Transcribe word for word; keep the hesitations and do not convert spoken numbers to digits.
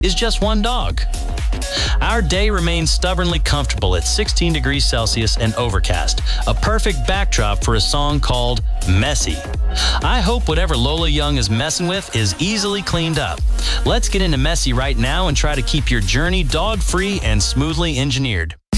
is just one dog. Our day remains stubbornly comfortable at sixteen degrees Celsius and overcast, a perfect backdrop for a song called Messy. I hope whatever Lola Young is messing with is easily cleaned up. Let's get into Messy right now and try to keep your journey dog-free and smoothly engineered.